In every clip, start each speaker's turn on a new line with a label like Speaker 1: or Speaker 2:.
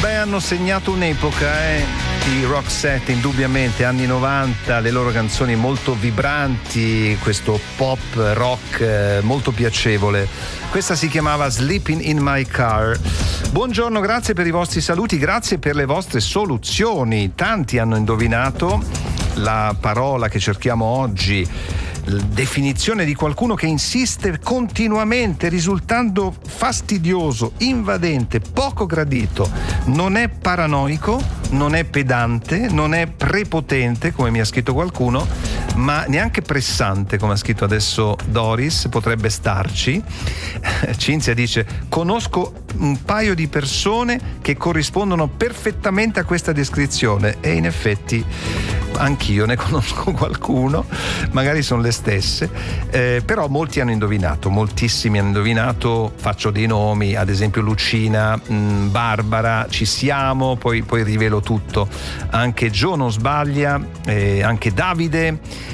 Speaker 1: Beh, hanno segnato un'epoca, i Roxette, indubbiamente, anni 90, le loro canzoni molto vibranti, questo pop rock molto piacevole. Questa si chiamava Sleeping in My Car. Buongiorno, grazie per i vostri saluti, grazie per le vostre soluzioni. Tanti hanno indovinato la parola che cerchiamo oggi, definizione di qualcuno che insiste continuamente, risultando fastidioso, invadente, poco gradito. Non è paranoico, non è pedante, non è prepotente, come mi ha scritto qualcuno, ma neanche pressante, come ha scritto adesso Doris, potrebbe starci. Cinzia dice: conosco un paio di persone che corrispondono perfettamente a questa descrizione, e in effetti anch'io ne conosco qualcuno, magari sono le stesse, però molti hanno indovinato, moltissimi hanno indovinato. Faccio dei nomi, ad esempio Lucina, Barbara, ci siamo, poi rivelo tutto. Anche Gio non sbaglia, anche Davide,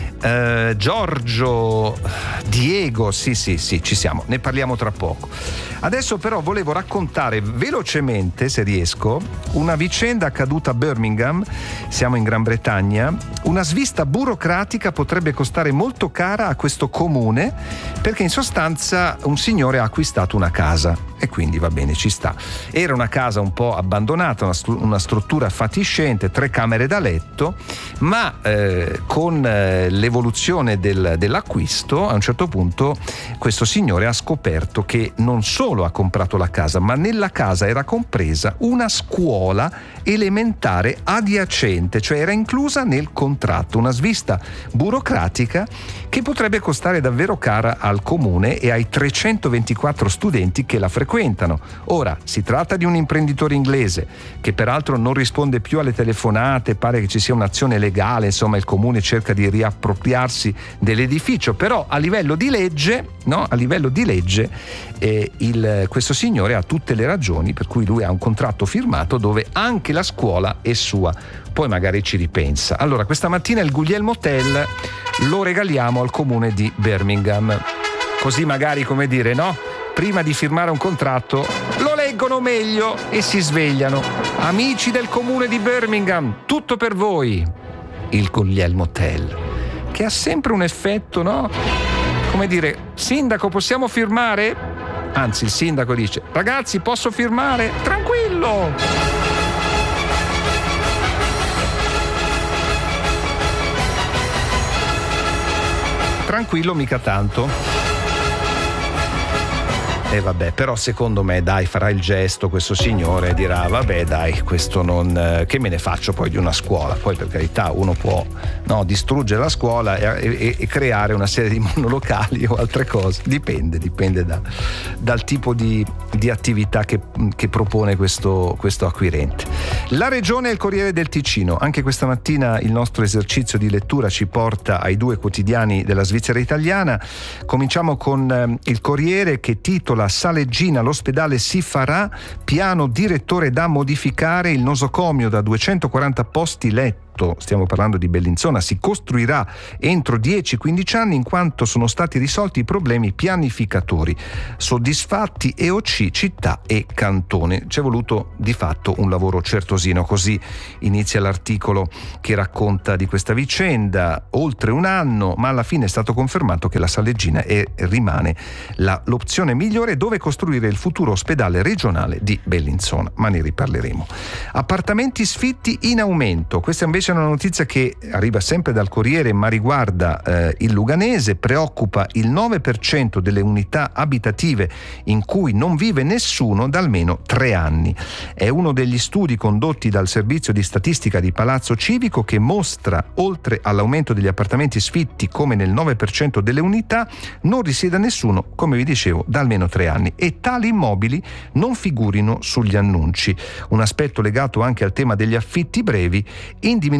Speaker 1: Giorgio, Diego, sì, ci siamo, ne parliamo tra poco. Adesso però volevo raccontare velocemente, se riesco, una vicenda accaduta a Birmingham, siamo in Gran Bretagna. Una svista burocratica potrebbe costare molto cara a questo comune, perché in sostanza un signore ha acquistato una casa e quindi va bene, ci sta. Era una casa un po' abbandonata, una struttura fatiscente, 3 camere da letto, ma con l'evoluzione dell'acquisto, a un certo punto questo signore ha scoperto che non solo ha comprato la casa, ma nella casa era compresa una scuola elementare adiacente, cioè era inclusa nel contratto. Una svista burocratica che potrebbe costare davvero cara al comune e ai 324 studenti che la frequentano. Ora, si tratta di un imprenditore inglese che peraltro non risponde più alle telefonate, pare che ci sia un'azione legale, insomma il comune cerca di riappropriarsi dell'edificio, però a livello di legge, questo signore ha tutte le ragioni per cui lui ha un contratto firmato dove anche la scuola è sua. Poi magari ci ripensa. Allora, questa mattina il Guglielmo Hotel lo regaliamo al comune di Birmingham, così magari, come dire, no? Prima di firmare un contratto lo leggono meglio e si svegliano. Amici del comune di Birmingham, tutto per voi. Il Guglielmo Hotel, che ha sempre un effetto, no? Come dire: sindaco, possiamo firmare? Anzi, il sindaco dice: ragazzi, posso firmare? Tranquillo! Tranquillo mica tanto. E vabbè, però secondo me, dai, farà il gesto questo signore e dirà: vabbè, dai, questo non, che me ne faccio poi di una scuola? Poi, per carità, uno può, no, distruggere la scuola e creare una serie di monolocali o altre cose, dipende dal tipo di attività che propone questo acquirente. La Regione e il Corriere del Ticino. Anche questa mattina il nostro esercizio di lettura ci porta ai 2 quotidiani della Svizzera italiana. Cominciamo con il Corriere, che titola: Saleggina, l'ospedale si farà, piano direttore da modificare, il nosocomio da 240 posti letto, stiamo parlando di Bellinzona, si costruirà entro 10-15 anni in quanto sono stati risolti i problemi pianificatori. Soddisfatti EOC, città e cantone. C'è voluto di fatto un lavoro certosino, così inizia l'articolo che racconta di questa vicenda. Oltre un anno, ma alla fine è stato confermato che la Saleggina rimane l'opzione migliore dove costruire il futuro ospedale regionale di Bellinzona, ma ne riparleremo. Appartamenti sfitti in aumento. Questa invece è una notizia che arriva sempre dal Corriere, ma riguarda il Luganese. Preoccupa il 9% delle unità abitative in cui non vive nessuno da almeno 3 anni. È uno degli studi condotti dal servizio di statistica di Palazzo Civico che mostra, oltre all'aumento degli appartamenti sfitti, come nel 9% delle unità non risieda nessuno, come vi dicevo, da almeno 3 anni, e tali immobili non figurino sugli annunci. Un aspetto legato anche al tema degli affitti brevi, in diminuzione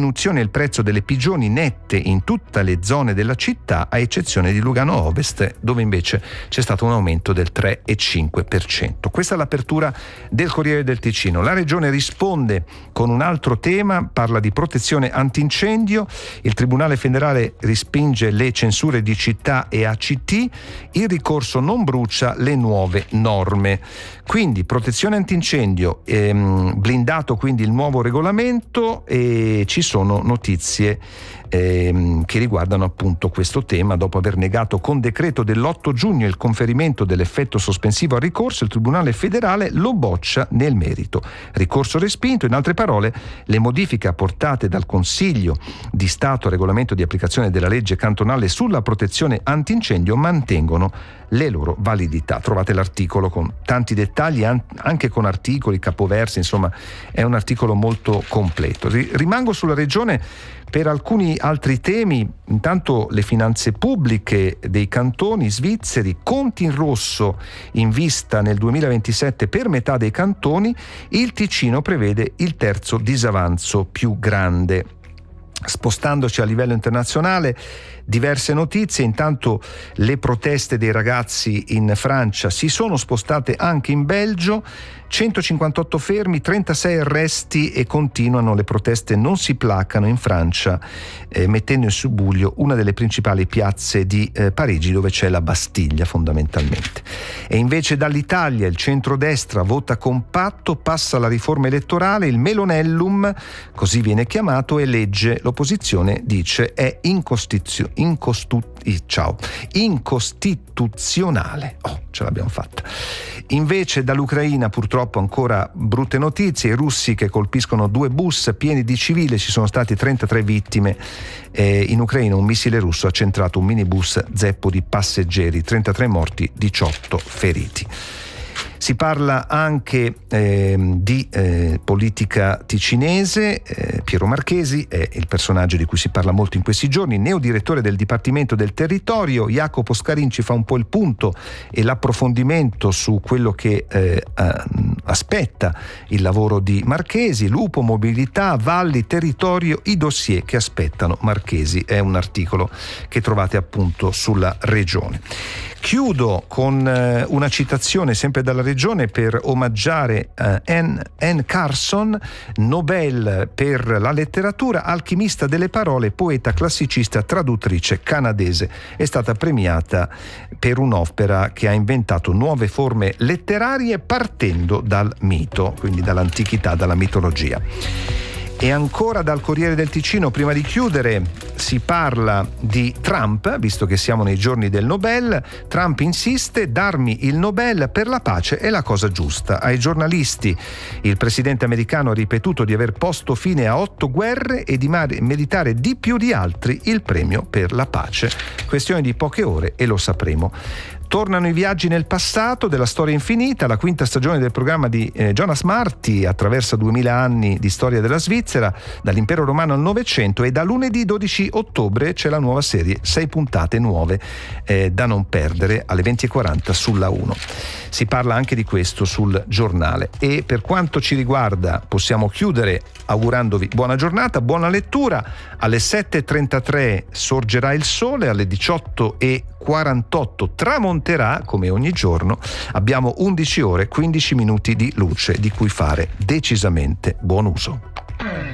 Speaker 1: diminuzione del prezzo delle pigioni nette in tutte le zone della città, a eccezione di Lugano Ovest, dove invece c'è stato un aumento del 3,5%. Questa è l'apertura del Corriere del Ticino. La Regione risponde con un altro tema, parla di protezione antincendio. Il Tribunale federale respinge le censure di città e ACT, il ricorso non brucia le nuove norme. Quindi protezione antincendio, blindato quindi il nuovo regolamento, e ci sono notizie che riguardano appunto questo tema. Dopo aver negato con decreto dell'8 giugno il conferimento dell'effetto sospensivo al ricorso, il Tribunale federale lo boccia nel merito. Ricorso respinto, in altre parole le modifiche apportate dal Consiglio di Stato al regolamento di applicazione della legge cantonale sulla protezione antincendio mantengono le loro validità. Trovate l'articolo con tanti dettagli, anche con articoli, capoversi, insomma è un articolo molto completo. Rimango sulla Regione per alcuni altri temi. Intanto le finanze pubbliche dei cantoni svizzeri, conti in rosso in vista nel 2027 per metà dei cantoni, il Ticino prevede il terzo disavanzo più grande. Spostandoci a livello internazionale, diverse notizie. Intanto le proteste dei ragazzi in Francia si sono spostate anche in Belgio, 158 fermi, 36 arresti, e continuano le proteste, non si placano in Francia, mettendo in subbuglio una delle principali piazze di Parigi, dove c'è la Bastiglia fondamentalmente. E invece dall'Italia il centrodestra vota compatto, passa la riforma elettorale, il Melonellum, così viene chiamato, e legge. L'opposizione dice è incostituzionale. Ce l'abbiamo fatta. Invece dall'Ucraina purtroppo ancora brutte notizie, i russi che colpiscono 2 bus pieni di civili, ci sono stati 33 vittime. In Ucraina un missile russo ha centrato un minibus zeppo di passeggeri, 33 morti, 18 feriti. Si parla anche di politica ticinese. Piero Marchesi è il personaggio di cui si parla molto in questi giorni, neodirettore del Dipartimento del Territorio. Jacopo Scarin ci fa un po' il punto e l'approfondimento su quello che aspetta il lavoro di Marchesi. Lupo, mobilità, valli, territorio, i dossier che aspettano Marchesi. È un articolo che trovate appunto sulla Regione. Chiudo con una citazione sempre dalla Regione per omaggiare Anne Carson, Nobel per la letteratura, alchimista delle parole, poeta, classicista, traduttrice canadese. È stata premiata per un'opera che ha inventato nuove forme letterarie partendo dal mito, quindi dall'antichità, dalla mitologia. E ancora dal Corriere del Ticino, prima di chiudere, si parla di Trump, visto che siamo nei giorni del Nobel. Trump insiste: darmi il Nobel per la pace è la cosa giusta. Ai giornalisti il presidente americano ha ripetuto di aver posto fine a 8 guerre e di meritare di più di altri il premio per la pace. Questione di poche ore e lo sapremo. Tornano i viaggi nel passato della storia infinita. La 5ª stagione del programma di Jonas Marti attraversa 2000 anni di storia della Svizzera, dall'impero romano al Novecento, e da lunedì 12 ottobre c'è la nuova serie, 6 puntate nuove da non perdere alle 20:40 sulla 1. Si parla anche di questo sul giornale. E per quanto ci riguarda possiamo chiudere augurandovi buona giornata, buona lettura. Alle 7:33 sorgerà il sole, alle 18:48 tramonterà come ogni giorno. Abbiamo 11 ore, 15 minuti di luce di cui fare decisamente buon uso.